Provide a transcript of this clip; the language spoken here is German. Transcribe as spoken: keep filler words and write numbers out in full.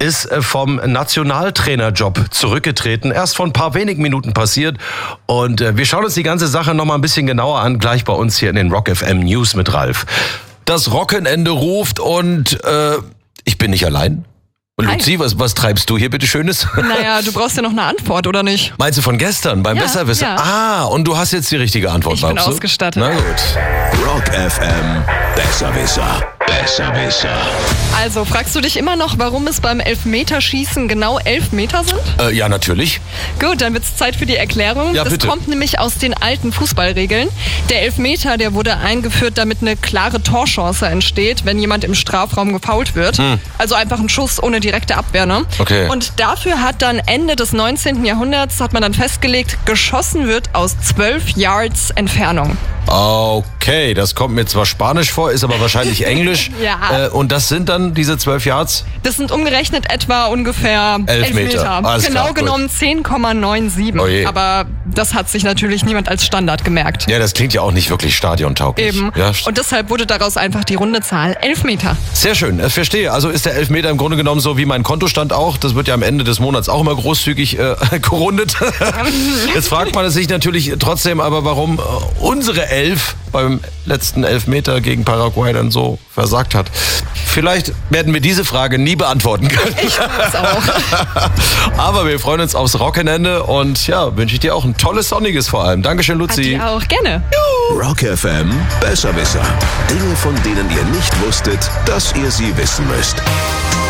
ist vom Nationaltrainerjob zurückgetreten. Erst vor ein paar wenigen Minuten passiert. Und wir schauen uns die ganze Sache noch mal ein bisschen genauer an, gleich bei uns hier in den Rock F M News mit Ralf. Das Wochenende ruft und äh, ich bin nicht allein. Und Luzi, was, was treibst du hier bitte Schönes? Naja, du brauchst ja noch eine Antwort, oder nicht? Meinst du von gestern, beim ja, Besserwisser? Ja. Ah, und du hast jetzt die richtige Antwort, Ich bin glaubst du? ausgestattet. Na gut. Rock F M, Besserwisser, Besserwisser. Also, fragst du dich immer noch, warum es beim Elfmeterschießen genau elf Meter sind? Äh, ja, natürlich. Gut, dann wird's Zeit für die Erklärung. Ja, das bitte. kommt nämlich aus den alten Fußballregeln. Der Elfmeter, der wurde eingeführt, damit eine klare Torchance entsteht, wenn jemand im Strafraum gefoult wird. Hm. Also einfach ein Schuss ohne direkte Abwehr, ne? Okay. Und dafür hat dann Ende des neunzehnten Jahrhunderts, hat man dann festgelegt, geschossen wird aus zwölf Yards Entfernung. Okay, das kommt mir zwar Spanisch vor, ist aber wahrscheinlich Englisch. Ja. Äh, und das sind dann diese zwölf Yards? Das sind umgerechnet etwa ungefähr Elf elf Meter. Meter. Alles genau klar, genommen zehn Komma siebenundneunzig. Oh je. Aber das hat sich natürlich niemand als Standard gemerkt. Ja, das klingt ja auch nicht wirklich stadiontauglich. Eben. Ja, Und deshalb wurde daraus einfach die runde Zahl elf Meter. sehr schön, ich verstehe. Also ist der Elfmeter im Grunde genommen so wie mein Kontostand auch. Das wird ja am Ende des Monats auch immer großzügig äh, gerundet. Jetzt fragt man sich natürlich trotzdem aber, warum äh, unsere Elf beim letzten Elfmeter gegen Paraguay dann so versagt hat. Vielleicht werden wir diese Frage nie beantworten können. Ich weiß auch. Aber wir freuen uns aufs Wochenende und ja, wünsche ich dir auch ein tolles Sonniges vor allem. Dankeschön, Hat Luzi. die auch. Gerne. Rock F M, Besserwisser. Dinge, von denen ihr nicht wusstet, dass ihr sie wissen müsst.